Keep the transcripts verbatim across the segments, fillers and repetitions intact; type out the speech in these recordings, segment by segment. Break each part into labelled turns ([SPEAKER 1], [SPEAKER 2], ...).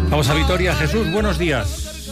[SPEAKER 1] Vamos a Vitoria. Jesús, buenos días.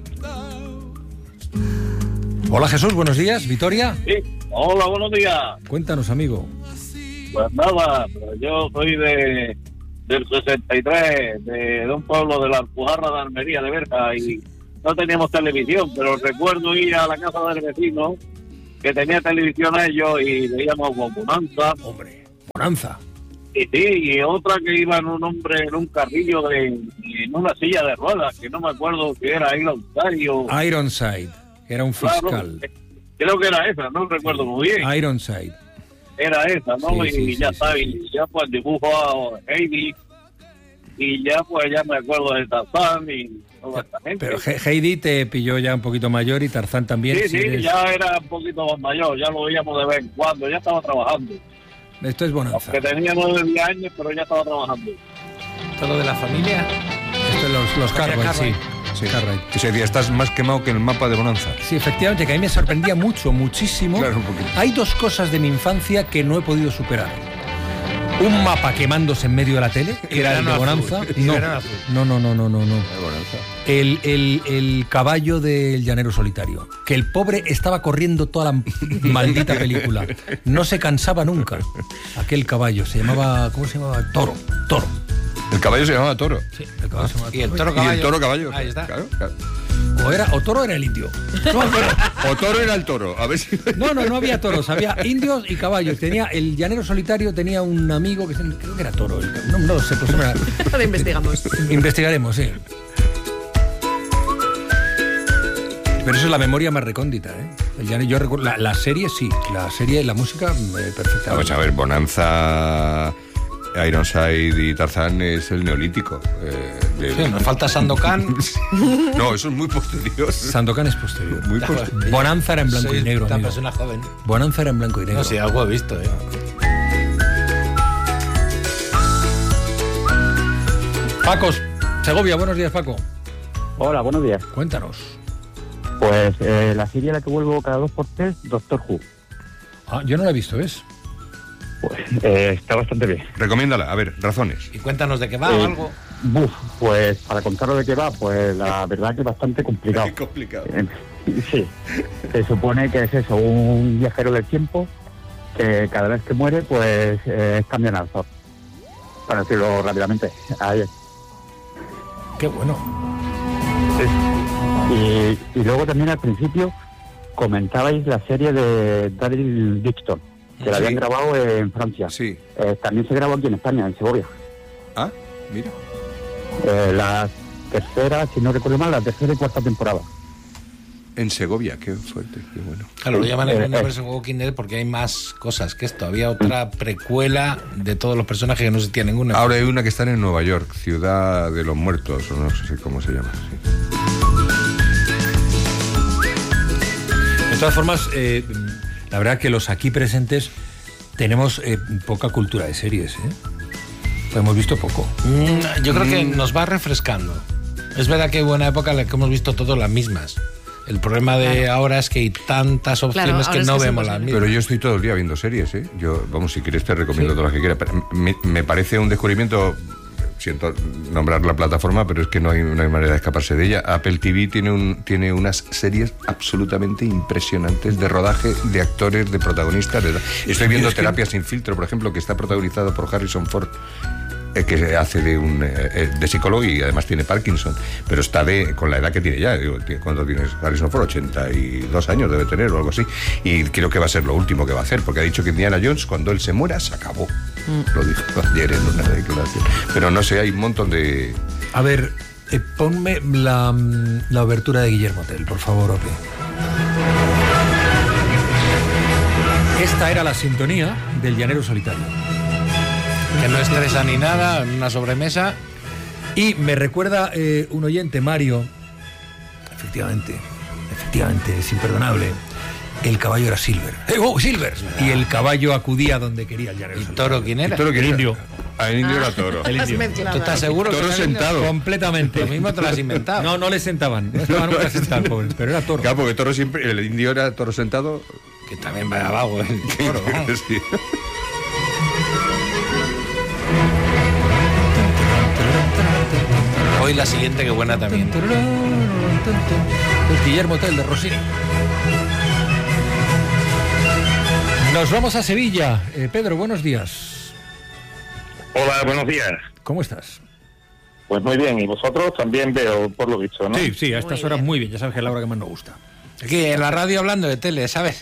[SPEAKER 1] Hola Jesús, buenos días. ¿Vitoria?
[SPEAKER 2] Sí, hola, buenos días.
[SPEAKER 1] Cuéntanos, amigo.
[SPEAKER 2] Pues nada, pues yo soy de del sesenta y tres, de, de un pueblo de la Alpujarra de Almería, de Berja, y no teníamos televisión, pero recuerdo ir a la casa del vecino que tenía televisión ellos y veíamos Bonanza.
[SPEAKER 1] Hombre, Bonanza.
[SPEAKER 2] Y sí, y otra que iba en un hombre en un carrillo de en una silla de ruedas, que no me acuerdo si era Ironside o...
[SPEAKER 1] Ironside, era un fiscal.
[SPEAKER 2] Claro, creo que era esa, no recuerdo muy bien.
[SPEAKER 1] Ironside.
[SPEAKER 2] Era esa, ¿no?
[SPEAKER 1] Sí,
[SPEAKER 2] y
[SPEAKER 1] sí,
[SPEAKER 2] ya
[SPEAKER 1] sí,
[SPEAKER 2] está,
[SPEAKER 1] sí,
[SPEAKER 2] y
[SPEAKER 1] sí.
[SPEAKER 2] ya pues dibujo a Heidi, y ya pues ya me acuerdo de Tarzán y toda esta gente.
[SPEAKER 1] Pero He- Heidi te pilló ya un poquito mayor y Tarzán también.
[SPEAKER 2] Sí,
[SPEAKER 1] si
[SPEAKER 2] sí,
[SPEAKER 1] eres-
[SPEAKER 2] ya era un poquito más mayor, ya lo veíamos de vez en cuando, ya estaba trabajando.
[SPEAKER 1] Esto es Bonanza.
[SPEAKER 2] Que tenía nueve, diez años, pero ya estaba trabajando.
[SPEAKER 3] ¿Todo de la familia?
[SPEAKER 1] Esto es los, los
[SPEAKER 3] Familia
[SPEAKER 1] Cartwright, sí.
[SPEAKER 3] Cartwright.
[SPEAKER 4] Sí.
[SPEAKER 1] Cartwright.
[SPEAKER 4] Ese día estás más quemado que el mapa de Bonanza.
[SPEAKER 1] Sí, efectivamente, que a mí me sorprendía mucho, muchísimo.
[SPEAKER 4] Claro, un poquito.
[SPEAKER 1] Hay dos cosas de mi infancia que no he podido superar. Un mapa quemándose en medio de la tele, que era el de
[SPEAKER 3] verano
[SPEAKER 1] Bonanza.
[SPEAKER 3] azul. Y
[SPEAKER 1] No,
[SPEAKER 3] verano azul.
[SPEAKER 1] no, no, no, no, no, no.
[SPEAKER 4] De Bonanza.
[SPEAKER 1] El, el, el caballo del llanero solitario. Que el pobre estaba corriendo toda la maldita película. No se cansaba nunca. Aquel caballo se llamaba. ¿Cómo se llamaba? Toro. Toro.
[SPEAKER 4] El caballo se llamaba Toro.
[SPEAKER 1] Sí, el caballo se llamaba
[SPEAKER 3] Y el
[SPEAKER 1] Toro.
[SPEAKER 3] toro
[SPEAKER 4] Y
[SPEAKER 3] caballo.
[SPEAKER 4] el toro caballo.
[SPEAKER 3] Ahí está.
[SPEAKER 4] Claro, claro.
[SPEAKER 1] O, era, o toro era el indio. No, pero-
[SPEAKER 4] O Toro era el toro. A ver si.
[SPEAKER 1] no, no, no había toros, había indios y caballos. Tenía el llanero solitario, tenía un amigo que se- creo que era toro. el- No, no lo sé, pues era-
[SPEAKER 5] Ahora investigamos.
[SPEAKER 1] investigaremos, sí. Pero eso es la memoria más recóndita, ¿eh? El llanero, yo recuerdo, la, la serie sí, la serie, la música, eh, perfectamente.
[SPEAKER 4] Vamos a ver, Bonanza, Ironside y Tarzán es el neolítico. eh, del-
[SPEAKER 3] Sí, nos falta Sandokan.
[SPEAKER 4] No, eso es muy posterior.
[SPEAKER 1] Sandokan es posterior.
[SPEAKER 4] Muy posterior.
[SPEAKER 1] Bonanza era en blanco
[SPEAKER 3] Soy
[SPEAKER 1] y negro,
[SPEAKER 3] una
[SPEAKER 1] amigo.
[SPEAKER 3] persona joven.
[SPEAKER 1] Bonanza era en blanco y negro.
[SPEAKER 3] No, sí, algo he visto, ¿eh?
[SPEAKER 1] Paco, Segovia, buenos días, Paco.
[SPEAKER 6] Hola, buenos días.
[SPEAKER 1] Cuéntanos.
[SPEAKER 6] Pues eh, la serie a la que vuelvo cada dos por tres, Doctor Who.
[SPEAKER 1] Ah, yo no la he visto, ¿ves?
[SPEAKER 6] Pues eh, está bastante bien.
[SPEAKER 4] Recomiéndala, a ver, razones.
[SPEAKER 3] Y cuéntanos de qué va
[SPEAKER 6] Eh,
[SPEAKER 3] o algo.
[SPEAKER 6] Buf, pues para contaros de qué va, pues la verdad que es bastante complicado.
[SPEAKER 4] Qué complicado.
[SPEAKER 6] Eh, Sí, se supone que es eso, un viajero del tiempo que cada vez que muere, pues eh, cambian al Zor. Para decirlo rápidamente. Ahí es.
[SPEAKER 1] Qué bueno.
[SPEAKER 6] Y, y luego también al principio comentabais la serie de Daryl Dixon, que la
[SPEAKER 4] Sí.
[SPEAKER 6] habían grabado en Francia.
[SPEAKER 4] Sí.
[SPEAKER 6] Eh, también se grabó aquí en España, en Segovia.
[SPEAKER 4] Ah, mira.
[SPEAKER 6] Eh, la tercera, si no recuerdo mal, la tercera y cuarta temporada.
[SPEAKER 4] En Segovia, qué fuerte, qué bueno.
[SPEAKER 3] Claro, lo llaman el
[SPEAKER 6] eh,
[SPEAKER 3] universo Walking Dead porque hay más cosas que esto. Había otra precuela de todos los personajes que no se tiene ninguna.
[SPEAKER 4] Ahora hay una que está en Nueva York, Ciudad de los Muertos, o no sé cómo se llama. sí.
[SPEAKER 1] De todas formas, eh, la verdad que los aquí presentes tenemos eh, poca cultura de series, ¿eh? Pues hemos visto poco.
[SPEAKER 3] Mm, yo creo que nos va refrescando. Es verdad que hay buena época en la que hemos visto todas las mismas. El problema de
[SPEAKER 5] Claro.
[SPEAKER 3] ahora es que hay tantas opciones
[SPEAKER 5] Claro, ahora
[SPEAKER 3] que
[SPEAKER 5] es
[SPEAKER 3] no
[SPEAKER 5] que son
[SPEAKER 3] vemos las
[SPEAKER 5] posibles.
[SPEAKER 3] mismas.
[SPEAKER 4] Pero yo estoy todo el día viendo series, ¿eh? Yo, vamos, si quieres te recomiendo
[SPEAKER 3] Sí.
[SPEAKER 4] todas las que quieras. Pero me, me parece un descubrimiento, siento nombrar la plataforma, pero es que no hay, no hay manera de escaparse de ella. Apple T V tiene, un, tiene unas series absolutamente impresionantes de rodaje, de actores, de protagonistas. de- Estoy viendo
[SPEAKER 1] Es que-
[SPEAKER 4] Terapia sin filtro, por ejemplo, que está protagonizado por Harrison Ford, eh, que hace de un eh, eh, de psicólogo y además tiene Parkinson, pero está de con la edad que tiene ya. Digo, tiene- ¿cuánto tienes Harrison Ford? ochenta y dos años debe tener o algo así. Y creo que va a ser lo último que va a hacer, porque ha dicho que Indiana Jones, cuando él se muera, se acabó. Lo dijo ayer en una declaración. Pero no sé, hay un montón de...
[SPEAKER 1] A ver, eh, ponme la, mm, la obertura de Guillermo Tell, por favor, Ope. Esta era la sintonía del llanero solitario.
[SPEAKER 3] Que no estresa ni nada, en una sobremesa.
[SPEAKER 1] Y me recuerda eh, un oyente, Mario, efectivamente, efectivamente, es imperdonable. El caballo era Silver. ¡Eh, oh, Silver! Y el caballo acudía donde quería el llanero
[SPEAKER 3] ¿Y
[SPEAKER 1] solitario.
[SPEAKER 3] Toro quién era?
[SPEAKER 4] ¿Y Toro quién
[SPEAKER 1] El
[SPEAKER 4] era?
[SPEAKER 1] indio.
[SPEAKER 4] Ah, el indio era Toro.
[SPEAKER 1] El
[SPEAKER 5] Has
[SPEAKER 1] indio.
[SPEAKER 5] mezclado.
[SPEAKER 3] ¿Tú estás seguro
[SPEAKER 4] Toro
[SPEAKER 3] que era el indio?
[SPEAKER 4] sentado.
[SPEAKER 1] Completamente.
[SPEAKER 3] Lo mismo te lo has inventado.
[SPEAKER 1] No, no le sentaban. No estaba nunca sentado, pobre, pero era toro.
[SPEAKER 4] Claro, porque Toro siempre... El indio era Toro sentado.
[SPEAKER 3] Que también va abajo el toro, ¿no?
[SPEAKER 4] Sí.
[SPEAKER 3] Oh, y la siguiente, que buena también.
[SPEAKER 1] El Guillermo Tell de Rossini. Nos vamos a Sevilla. Eh, Pedro, buenos días.
[SPEAKER 5] Hola, buenos días.
[SPEAKER 1] ¿Cómo estás?
[SPEAKER 5] Pues muy bien, y vosotros también veo, por lo visto, ¿no?
[SPEAKER 1] Sí, sí, a estas muy horas bien. Muy bien, ya sabes que es la hora que más nos gusta.
[SPEAKER 3] Aquí en la radio hablando de tele, ¿sabes?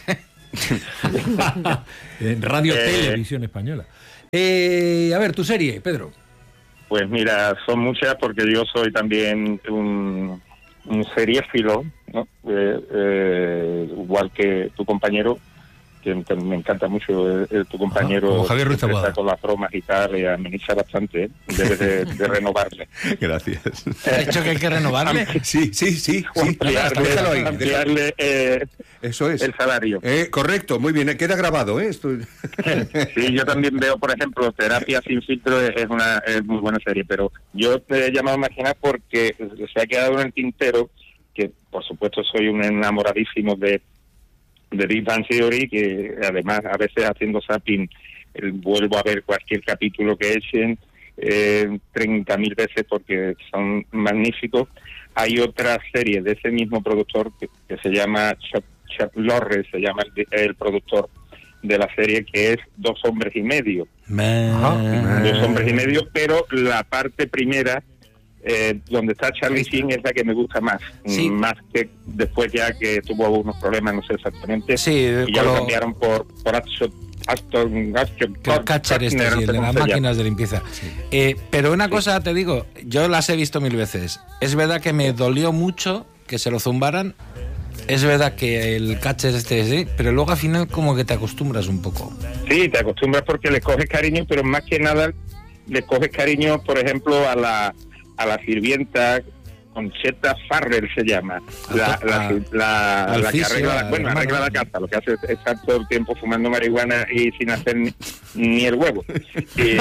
[SPEAKER 1] En Radio
[SPEAKER 5] Eh,
[SPEAKER 1] Televisión Española. Eh, a ver, tu serie, Pedro.
[SPEAKER 5] Pues mira, son muchas porque yo soy también un, un seriéfilo, ¿no? Eh, eh, igual que tu compañero, que me encanta mucho eh, tu compañero.
[SPEAKER 1] Ajá, como Javier Ruiz Taboada.
[SPEAKER 5] Con las bromas y tal, y ameniza bastante, ¿eh? Debes de, de renovarle.
[SPEAKER 4] Gracias.
[SPEAKER 3] ¿Ha dicho que hay que renovarle?
[SPEAKER 4] Sí, sí, sí. sí.
[SPEAKER 5] Ampliarle,
[SPEAKER 4] Déjalo ahí,
[SPEAKER 5] ampliarle eh,
[SPEAKER 4] Eso es.
[SPEAKER 5] el salario.
[SPEAKER 4] Eh, correcto, muy bien, queda grabado, ¿eh? Esto...
[SPEAKER 5] Sí, yo también veo, por ejemplo, Terapia sin filtro es una es muy buena serie, pero yo te he llamado a imaginar porque se ha quedado en el tintero, que por supuesto soy un enamoradísimo de, de Big Bang Theory, que además a veces haciendo zapping eh, vuelvo a ver cualquier capítulo que echen eh, treinta mil veces porque son magníficos. Hay otra serie de ese mismo productor que, que se llama Chuck, Chuck Lorre, se llama el, el productor de la serie, que es Dos hombres y medio.
[SPEAKER 3] Man.
[SPEAKER 5] Dos hombres y medio, pero la parte primera, eh, donde está Charlie Sheen, es la que me gusta más.
[SPEAKER 3] Sí.
[SPEAKER 5] Más que después ya que tuvo algunos problemas, no sé exactamente.
[SPEAKER 3] Sí,
[SPEAKER 5] y ya
[SPEAKER 3] con
[SPEAKER 5] lo
[SPEAKER 3] lo-
[SPEAKER 5] cambiaron por, por Aston, Aston, Aston
[SPEAKER 3] Que el catcher este,
[SPEAKER 5] Kutcher,
[SPEAKER 3] sí,
[SPEAKER 5] no
[SPEAKER 3] el
[SPEAKER 5] sé
[SPEAKER 3] de
[SPEAKER 5] cómo
[SPEAKER 3] las
[SPEAKER 5] se llama.
[SPEAKER 3] máquinas de limpieza. Eh, pero una cosa te digo, yo las he visto mil veces. Es verdad que me dolió mucho que se lo zumbaran. Es verdad que el catcher este, sí, pero luego al final como que te acostumbras un poco.
[SPEAKER 5] Sí, te acostumbras porque le coges cariño, pero más que nada le coges cariño, por ejemplo, a la a la sirvienta, Conchetta Farrell se llama, la,
[SPEAKER 3] A-
[SPEAKER 5] la,
[SPEAKER 3] a-
[SPEAKER 5] la,
[SPEAKER 3] al
[SPEAKER 5] la que
[SPEAKER 3] fisio,
[SPEAKER 5] arregla,
[SPEAKER 3] al
[SPEAKER 5] bueno,
[SPEAKER 3] hermano.
[SPEAKER 5] arregla la casa, lo que hace es estar todo el tiempo fumando marihuana y sin hacer ni, ni el huevo. Y,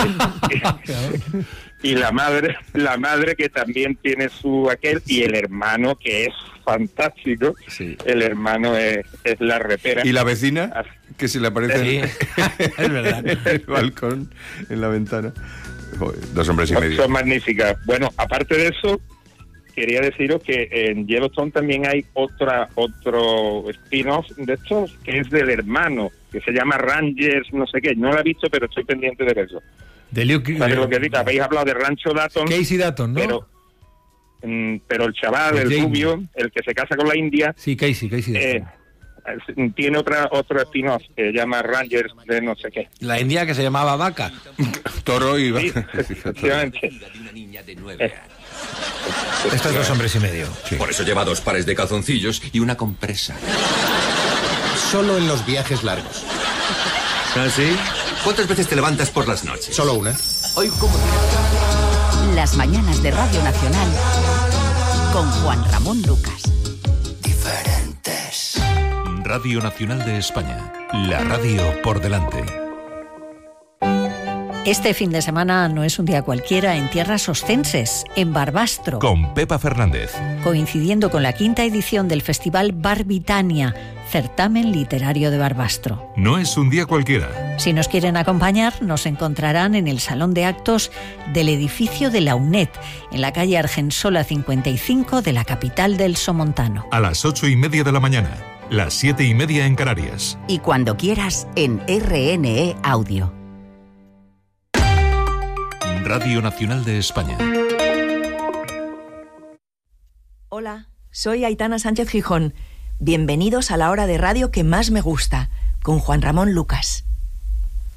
[SPEAKER 5] y, y la madre, la madre que también tiene su aquel, y el hermano que es fantástico,
[SPEAKER 4] Sí.
[SPEAKER 5] el hermano es, es la repera.
[SPEAKER 4] ¿Y la vecina? Que se le aparece
[SPEAKER 3] Sí,
[SPEAKER 4] en
[SPEAKER 3] es verdad.
[SPEAKER 4] el balcón, en la ventana. Joder, dos hombres y medio.
[SPEAKER 5] Son magníficas. Bueno, aparte de eso, quería deciros que en Yellowstone también hay otra otro spin-off de estos, que es del hermano, que se llama Rangers, no sé qué. No lo he visto, pero estoy pendiente de eso.
[SPEAKER 1] De Luke,
[SPEAKER 5] ¿Sabes
[SPEAKER 1] de-
[SPEAKER 5] lo que digo? Habéis hablado de Rancho Dayton,
[SPEAKER 1] Casey Dutton, ¿no?
[SPEAKER 5] pero, mm, pero el chaval,
[SPEAKER 1] De
[SPEAKER 5] el
[SPEAKER 1] Jamie.
[SPEAKER 5] rubio, el que se casa con la India,
[SPEAKER 1] Sí, Casey, Casey Dutton.
[SPEAKER 5] eh, tiene otra otro spin-off que se llama Rangers de no sé qué.
[SPEAKER 3] La india que se llamaba Vaca.
[SPEAKER 4] Toro y...
[SPEAKER 5] Sí, efectivamente. Eh,
[SPEAKER 1] Estos dos hombres y medio.
[SPEAKER 7] Por eso lleva dos pares de calzoncillos y una compresa.
[SPEAKER 8] Solo en los viajes largos.
[SPEAKER 7] ¿Ah, sí? ¿Cuántas veces te levantas por las noches?
[SPEAKER 8] Solo una.
[SPEAKER 7] Hoy, ¿cómo?
[SPEAKER 9] Las mañanas de Radio Nacional con Juan Ramón Lucas.
[SPEAKER 7] Diferentes.
[SPEAKER 10] Radio Nacional de España. La radio por delante.
[SPEAKER 11] Este fin de semana no es un día cualquiera en tierras ostenses, en Barbastro,
[SPEAKER 10] Con Pepa Fernández.
[SPEAKER 11] coincidiendo con la quinta edición del Festival Barbitania, certamen literario de Barbastro.
[SPEAKER 10] No es un día cualquiera.
[SPEAKER 11] Si nos quieren acompañar, nos encontrarán en el Salón de Actos del edificio de la UNED, en la calle Argensola cincuenta y cinco de la capital del Somontano.
[SPEAKER 10] A las ocho y media de la mañana. Las siete y media en Canarias.
[SPEAKER 9] Y cuando quieras en R N E Audio.
[SPEAKER 10] Radio Nacional de España.
[SPEAKER 12] Hola, soy Aitana Sánchez Gijón. Bienvenidos a la hora de radio que más me gusta, con Juan Ramón Lucas.